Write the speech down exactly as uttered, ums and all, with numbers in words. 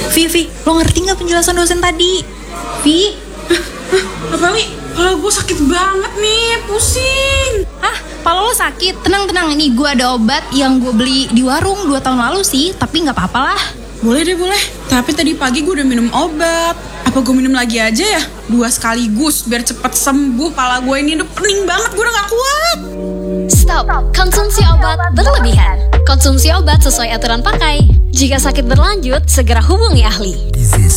Vi, Vi, lo ngerti gak penjelasan dosen tadi? Vi? Apa nih? Kepala gue sakit banget nih, pusing. Hah? Kepala lo sakit? Tenang-tenang, ini gue ada obat yang gue beli di warung dua tahun lalu sih, tapi gak apa-apa lah. Boleh deh, boleh. Tapi tadi pagi gue udah minum obat. Apa gue minum lagi aja ya? Dua sekaligus, biar cepet sembuh. Pala gue ini udah pening banget, gue udah gak kuat. Stop, konsumsi obat berlebihan. Konsumsi obat sesuai aturan pakai. Jika sakit berlanjut, segera hubungi ahli. Disease